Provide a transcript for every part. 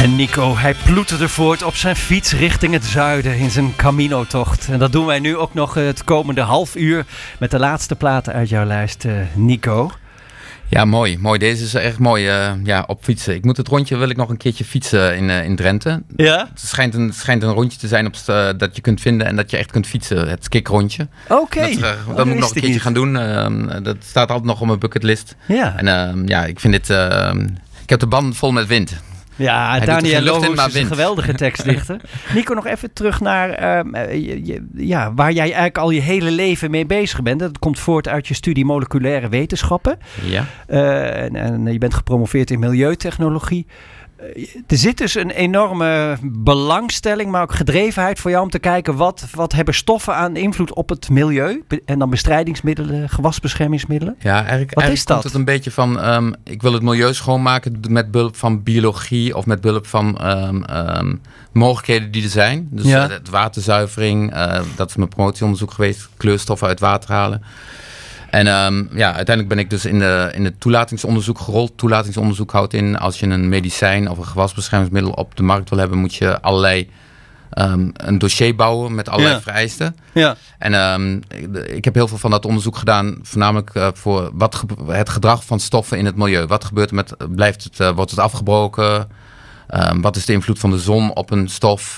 En Nico, hij ploeterde voort op zijn fiets richting het zuiden in zijn Camino-tocht. En dat doen wij nu ook nog het komende half uur met de laatste platen uit jouw lijst, Nico. Ja, mooi. Deze is echt mooi op fietsen. Het rondje wil ik nog een keertje fietsen in Drenthe. Ja? Het schijnt een rondje te zijn dat je kunt vinden en dat je echt kunt fietsen. Het skikrondje. Oké. Dat moet ik nog een keertje gaan doen. Dat staat altijd nog op mijn bucketlist. Ja. En ik vind dit... ik heb de banden vol met wind. Ja, Daniel Lohus is een geweldige tekstdichter. Nico, nog even terug naar waar jij eigenlijk al je hele leven mee bezig bent. Dat komt voort uit je studie moleculaire wetenschappen. Ja. En je bent gepromoveerd in milieutechnologie. Er zit dus een enorme belangstelling, maar ook gedrevenheid voor jou om te kijken wat hebben stoffen aan invloed op het milieu. En dan bestrijdingsmiddelen, gewasbeschermingsmiddelen. Ja, eigenlijk komt het een beetje van, ik wil het milieu schoonmaken met behulp van biologie of met behulp van mogelijkheden die er zijn. Dus het waterzuivering, dat is mijn promotieonderzoek geweest, kleurstoffen uit water halen. En uiteindelijk ben ik dus in het toelatingsonderzoek gerold. Toelatingsonderzoek houdt in, als je een medicijn of een gewasbeschermingsmiddel op de markt wil hebben, moet je een dossier bouwen met allerlei vereisten. Ja. En ik heb heel veel van dat onderzoek gedaan, voornamelijk voor het gedrag van stoffen in het milieu. Wat gebeurt er wordt het afgebroken? Wat is de invloed van de zon op een stof?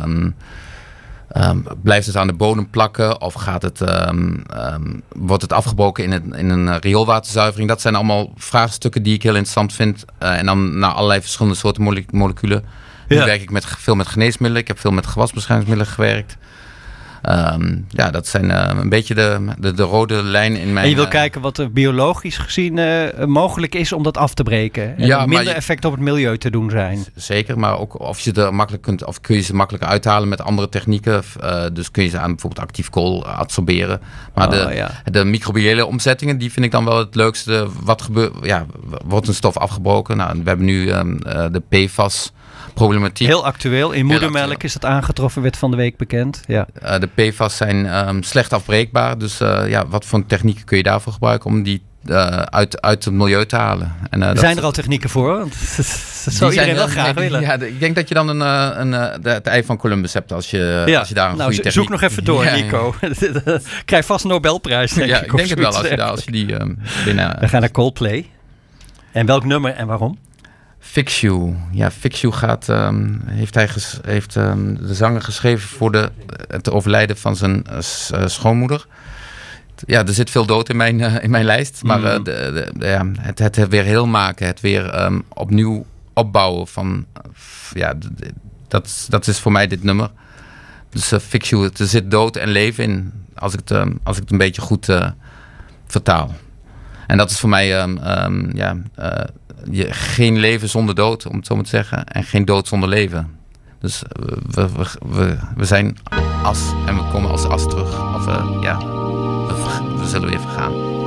Blijft het aan de bodem plakken of wordt het afgebroken in een rioolwaterzuivering? Dat zijn allemaal vraagstukken die ik heel interessant vind. En dan naar allerlei verschillende soorten moleculen. Nu werk ik veel met geneesmiddelen. Ik heb veel met gewasbeschermingsmiddelen gewerkt. Dat zijn een beetje de rode lijn in mijn... En je wil kijken wat er biologisch gezien mogelijk is om dat af te breken. En minder effect op het milieu te doen zijn. Zeker, maar ook of je er makkelijk kunt, of kun je ze makkelijk uithalen met andere technieken. Dus kun je ze aan bijvoorbeeld actief kool absorberen. Maar de microbiële omzettingen, die vind ik dan wel het leukste. Wat gebeurt? Ja, wordt een stof afgebroken? Nou, we hebben nu de PFAS problematiek. Heel actueel. In moedermelk is dat aangetroffen, werd van de week bekend. Ja. De PFAS zijn slecht afbreekbaar. Dus wat voor technieken kun je daarvoor gebruiken om die uit het milieu te halen? En, zijn er al technieken voor? Want dat zou iedereen wel graag willen. Ja, ik denk dat je dan het ei van Columbus hebt als je daar een goede techniek... Zoek nog even door, Nico. Krijg vast een Nobelprijs, denk ik. Ik denk het wel als je die binnen... We gaan naar Coldplay. En welk nummer en waarom? Fix You. Ja, Fix You heeft de zanger geschreven voor het overlijden van zijn schoonmoeder. Ja, er zit veel dood in mijn lijst. Maar het weer heel maken, het weer opnieuw opbouwen van... dat is voor mij dit nummer. Dus Fix You, er zit dood en leven in, als ik het een beetje goed vertaal. En dat is voor mij... geen leven zonder dood, om het zo maar te zeggen. En geen dood zonder leven. Dus we zijn as en we komen als as terug. Of we zullen weer vergaan.